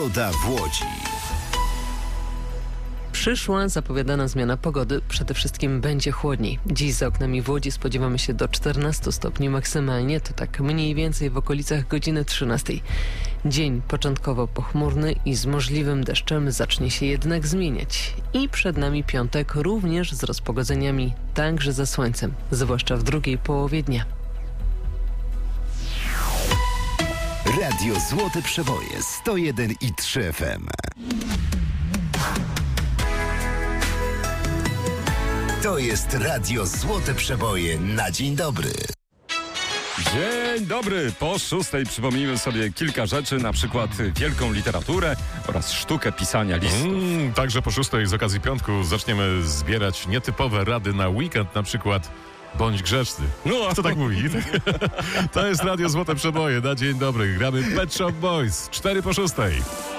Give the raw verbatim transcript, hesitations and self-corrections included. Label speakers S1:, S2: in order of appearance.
S1: Pogoda w Łodzi.
S2: Przyszła zapowiadana zmiana pogody. Przede wszystkim będzie chłodniej. Dziś za oknami w Łodzi spodziewamy się do czternastu stopni maksymalnie. To tak mniej więcej w okolicach godziny trzynastej. Dzień początkowo pochmurny i z możliwym deszczem zacznie się jednak zmieniać. I przed nami piątek również z rozpogodzeniami, także za słońcem, zwłaszcza w drugiej połowie dnia.
S1: Radio Złote Przeboje sto jeden i trzy F M. To jest Radio Złote Przeboje na dzień dobry.
S3: Dzień dobry. Po szóstej przypomnijmy sobie kilka rzeczy, na przykład wielką literaturę oraz sztukę pisania listów.
S4: Mm, także po szóstej z okazji piątku zaczniemy zbierać nietypowe rady na weekend, na przykład bądź grzeczny. No, a kto tak mówi? To jest Radio Złote Przeboje na dzień dobry. Gramy Pet Shop Boys. Cztery po szóstej.